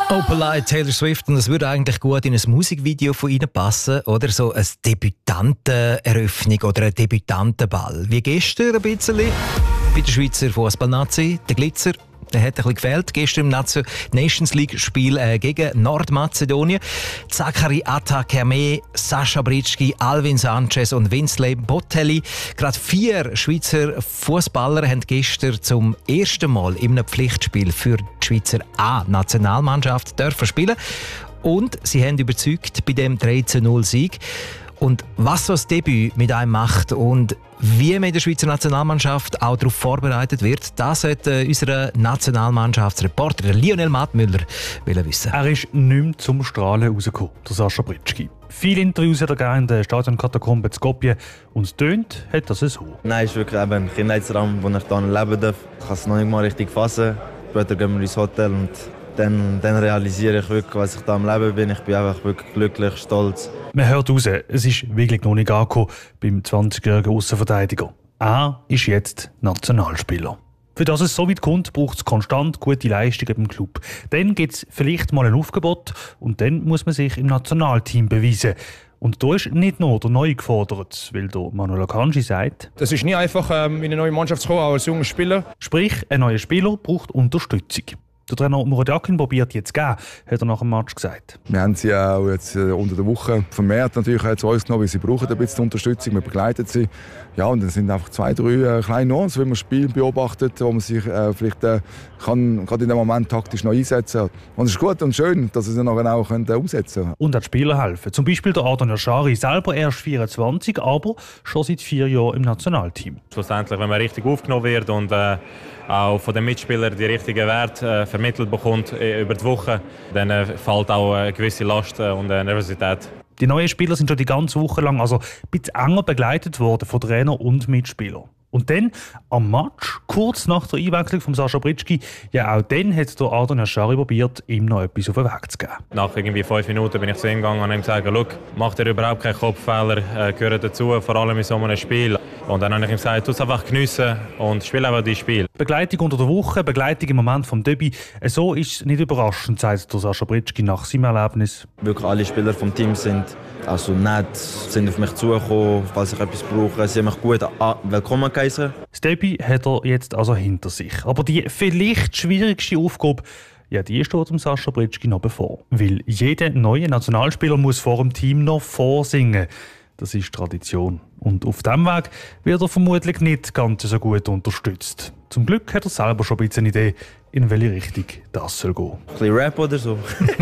Opalite, Taylor Swift, und das würde eigentlich gut in ein Musikvideo von Ihnen passen, oder? So eine Debütanteneröffnung oder ein Debütantenball. Wie gestern ein bisschen bei der Schweizer Fußballnazi, der Glitzer. Der hat ein bisschen gefehlt. Gestern im Nations League-Spiel gegen Nordmazedonien. Zachary Atta-Kermé, Sascha Britschgi, Alvin Sanchez und Winsley Botelli. Gerade 4 Schweizer Fußballer haben gestern zum ersten Mal in einem Pflichtspiel für die Schweizer A-Nationalmannschaft dürfen spielen. Und sie haben überzeugt bei dem 13-0-Sieg. Und was so das Debüt mit einem macht und wie man in der Schweizer Nationalmannschaft auch darauf vorbereitet wird, das hat unser Nationalmannschaftsreporter Lionel Mattmüller wissen. Er ist nicht mehr zum Strahlen rausgekommen, der Sascha Britschgi. Viele Interviews hat er gegeben in den Stadionkatakomben zu Skopje und tönt hat das so. Nein, es ist wirklich ein Kindheitsraum, wo ich hier leben darf. Ich kann es noch nicht mal richtig fassen. Später gehen wir ins Hotel und dann realisiere ich wirklich, was ich da am Leben bin. Ich bin einfach wirklich glücklich, stolz. Man hört raus, es ist wirklich noch nicht angekommen beim 20-jährigen Aussenverteidiger. Er ist jetzt Nationalspieler. Für das es so weit kommt, braucht es konstant gute Leistungen im Club. Dann gibt es vielleicht mal ein Aufgebot und dann muss man sich im Nationalteam beweisen. Und da ist nicht nur der Neue gefordert, weil der Manuel Akanji sagt, es ist nie einfach, in eine neue Mannschaft zu kommen, auch als junger Spieler. Sprich, ein neuer Spieler braucht Unterstützung. Der Trainer Muradjakin probiert jetzt zu geben, hat er nach dem Match gesagt. Wir haben sie auch jetzt unter der Woche vermehrt natürlich zu uns genommen, weil sie brauchen ein bisschen Unterstützung, wir begleiten sie. Ja, und dann sind einfach 2, 3 kleine Nuancen, wenn man das Spiel beobachtet, wo man sich vielleicht kann, gerade in dem Moment taktisch noch einsetzen kann. Und es ist gut und schön, dass sie es nachher auch umsetzen können. Und auch die Spieler helfen. Zum Beispiel der Adon Yashari, selber erst 24, aber schon seit 4 Jahren im Nationalteam. Schlussendlich, wenn man richtig aufgenommen wird und auch von den Mitspielern die richtigen Werte vermittelt bekommt über die Woche, dann fällt auch eine gewisse Last und Nervosität. Die neuen Spieler sind schon die ganze Woche lang ein bisschen enger begleitet worden von Trainer und Mitspielern. Und dann am Match, kurz nach der Einwechslung von Sascha Britschgi, ja auch dann hat der Adon Yashari probiert, ihm noch etwas auf den Weg zu geben. Nach irgendwie 5 Minuten bin ich zu ihm gegangen und ihm gesagt, schau, mach dir überhaupt keinen Kopffehler, gehört dazu, vor allem in so einem Spiel. Und dann habe ich ihm gesagt, tu es einfach geniessen und spiel einfach dein Spiel. Begleitung unter der Woche, Begleitung im Moment vom Debüt, so ist es nicht überraschend, sagt der Sascha Britschgi nach seinem Erlebnis. Wirklich alle Spieler vom Team sind also nett, sind auf mich zugekommen, falls ich etwas brauche. Sie haben mich gut willkommen geheißen. Das Debüt hat er jetzt also hinter sich. Aber die vielleicht schwierigste Aufgabe, ja, die steht dem Sascha Britschgi noch bevor. Weil jeder neue Nationalspieler muss vor dem Team noch vorsingen. Das ist Tradition. Und auf diesem Weg wird er vermutlich nicht ganz so gut unterstützt. Zum Glück hat er selber schon ein bisschen eine Idee, in welche Richtung das soll gehen. Ein bisschen Rap oder so.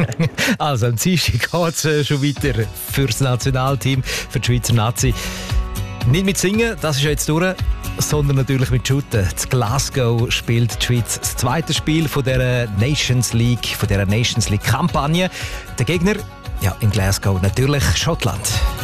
Also am Dienstag geht es schon weiter für das Nationalteam, für die Schweizer Nazi. Nicht mit Singen, das ist jetzt durch, sondern natürlich mit Shooten. In Glasgow spielt die Schweiz das zweite Spiel von dieser Nations League Kampagne. Der Gegner, ja, in Glasgow natürlich Schottland.